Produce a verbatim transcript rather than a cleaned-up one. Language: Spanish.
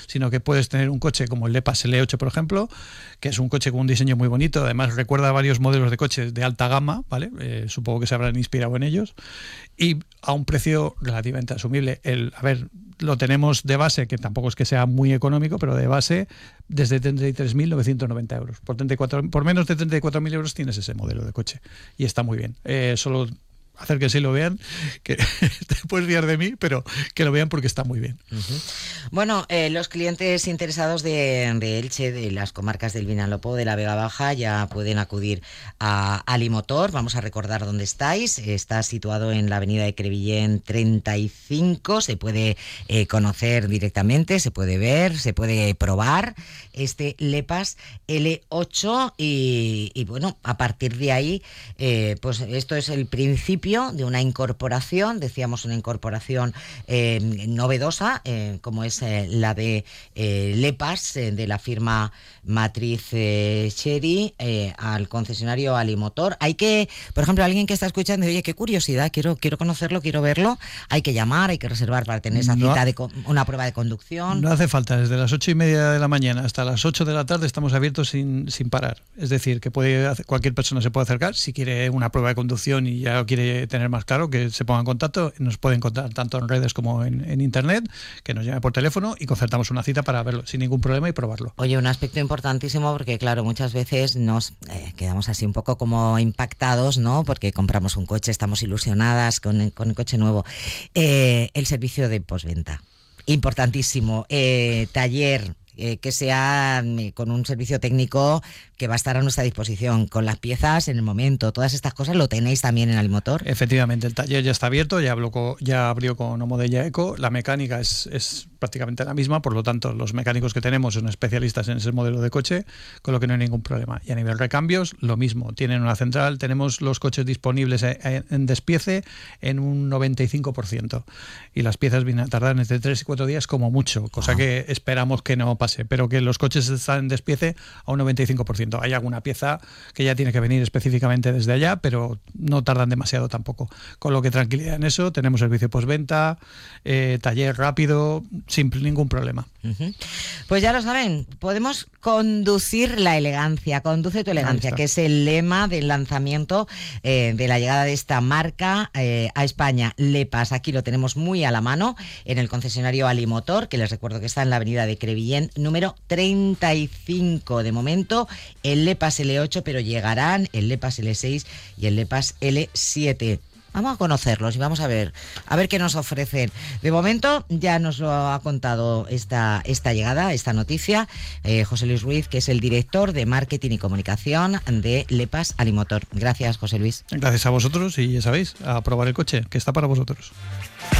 sino que puedes tener un coche como el Lepas L ocho, por ejemplo, que es un coche con un diseño muy bonito, además recuerda a varios modelos de coches de alta gama, ¿vale? Eh, supongo que se habrán inspirado en ellos, y a un precio relativamente asumible. El, a ver, lo tenemos de base, que tampoco es que sea muy económico, pero de base desde treinta y tres mil novecientos noventa euros. Por, treinta y cuatro, por menos de treinta y cuatro mil euros tienes ese modelo de coche y está muy bien. Eh, solo hacer que sí lo vean, que te puedes fiar de mí, pero que lo vean porque está muy bien. Uh-huh. Bueno, eh, los clientes interesados de, de Elche, de las comarcas del Vinalopó, de la Vega Baja, ya pueden acudir a Alimotor. Vamos a recordar dónde estáis. Está situado en la avenida de Crevillent treinta y cinco. Se puede eh, conocer directamente, se puede ver, se puede probar este Lepas L ocho y, y bueno, a partir de ahí, eh, pues esto es el principio de una incorporación, decíamos una incorporación eh, novedosa, eh, como es eh, la de eh, Lepas, eh, de la firma matriz eh, Chery, eh, al concesionario Alimotor. Hay que, por ejemplo, alguien que está escuchando, oye, qué curiosidad, quiero quiero conocerlo, quiero verlo, hay que llamar, hay que reservar para tener esa no, cita de una prueba de conducción. No hace falta, desde las ocho y media de la mañana hasta las ocho de la tarde estamos abiertos sin, sin parar. Es decir, que puede cualquier persona se puede acercar, si quiere una prueba de conducción y ya quiere tener más claro, que se ponga en contacto, nos puede encontrar tanto en redes como en, en internet, que nos llame por teléfono y concertamos una cita para verlo sin ningún problema y probarlo. Oye, un aspecto importantísimo, porque claro, muchas veces nos eh, quedamos así un poco como impactados, ¿no? Porque compramos un coche, estamos ilusionadas con, con el coche nuevo. Eh, el servicio de postventa, importantísimo. Eh, taller eh, que sea eh, con un servicio técnico que va a estar a nuestra disposición, con las piezas en el momento, todas estas cosas lo tenéis también en Alimotor. Efectivamente, el taller ya está abierto, ya, habló con, ya abrió con Omodella Eco, la mecánica es, es prácticamente la misma, por lo tanto los mecánicos que tenemos son especialistas en ese modelo de coche, con lo que no hay ningún problema. Y a nivel recambios, lo mismo, tienen una central, tenemos los coches disponibles en, en despiece en un noventa y cinco por ciento y las piezas vienen a tardar entre tres y cuatro días como mucho, cosa ah. que esperamos que no pase, pero que los coches están en despiece a un noventa y cinco por ciento. Hay alguna pieza que ya tiene que venir específicamente desde allá, pero no tardan demasiado tampoco. Con lo que tranquilidad en eso, tenemos servicio postventa, eh, taller rápido, sin ningún problema. Uh-huh. Pues ya lo saben, podemos conducir la elegancia, conduce tu elegancia, que es el lema del lanzamiento eh, de la llegada de esta marca eh, a España. Lepas, aquí lo tenemos muy a la mano en el concesionario Alimotor, que les recuerdo que está en la avenida de Crevillent número treinta y cinco. De momento el Lepas L ocho, pero llegarán el Lepas L seis y el Lepas L siete. Vamos a conocerlos y vamos a ver a ver qué nos ofrecen. De momento ya nos lo ha contado esta, esta llegada, esta noticia, eh, José Luis Ruiz, que es el director de Marketing y Comunicación de Lepas Alimotor. Gracias, José Luis. Gracias a vosotros y ya sabéis, a probar el coche, que está para vosotros.